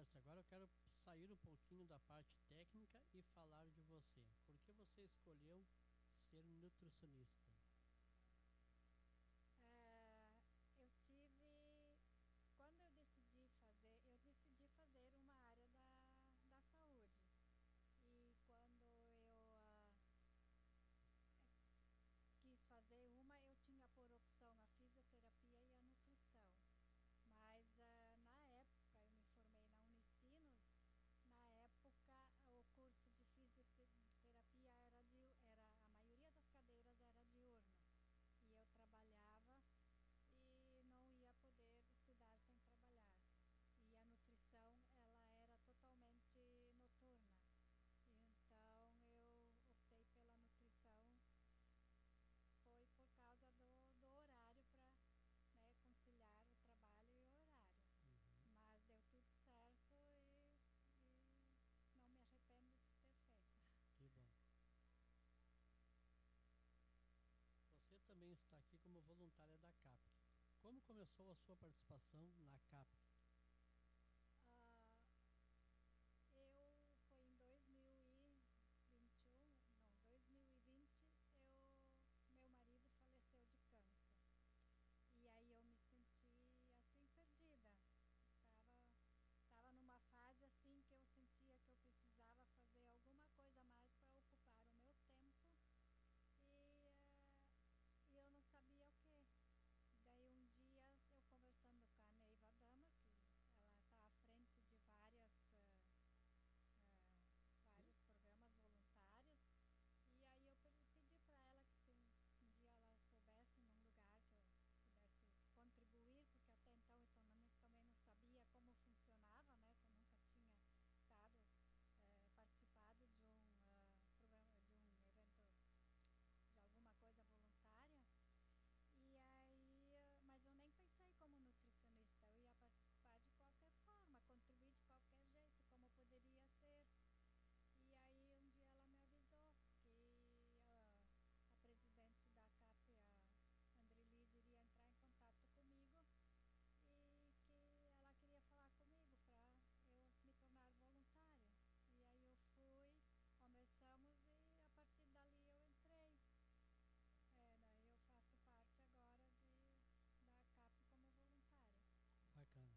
nutricionista. Agora eu quero sair um pouquinho da parte técnica e falar de você. Por que você escolheu ser nutricionista? Quando eu decidi fazer uma área da saúde. E quando eu quis fazer eu tinha por opção a fisioterapia e a nutrição. Mas na época, eu me formei na Unicinos, na época o curso de fisioterapia a maioria das cadeiras era diurna. E eu trabalhava e não ia poder estudar sem trabalhar. E a nutrição, ela era totalmente noturna. Então eu optei pela nutrição, foi por causa do horário para conciliar o trabalho e o horário. Mas deu tudo certo e não me arrependo de ter feito. Que bom. Você também está aqui como voluntária da CAPC. Como começou a sua participação na CAPC? Foi em 2020, meu marido faleceu de câncer. E aí eu me senti assim perdida. Tava numa fase assim que eu sentia que eu precisava fazer alguma coisa a mais para ocupar o meu tempo e eu não sabia o que. Daí um dia eu conversando com a Neiva Dama, que ela está à frente de vários programas voluntários, e aí eu pedi para ela que se um dia ela soubesse num lugar que eu pudesse contribuir, porque até então eu também não sabia como funcionava, né, que eu nunca tinha participado de um programa, de um evento, de alguma coisa voluntária. E aí, mas eu nem pensei como nutricionista, eu ia participar de qualquer forma, contribuir de qualquer jeito, como poderia ser. E aí um dia ela me avisou que a presidente da CAP, a Andrelise, iria entrar em contato comigo e que ela queria falar comigo para eu me tornar voluntária. E aí eu fui, conversamos e a partir dali eu entrei. Daí eu faço parte agora da CAP como voluntária. Bacana.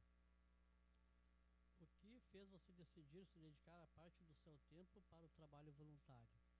O que fez você decidir se dedicar a parte do seu tempo para o trabalho voluntário?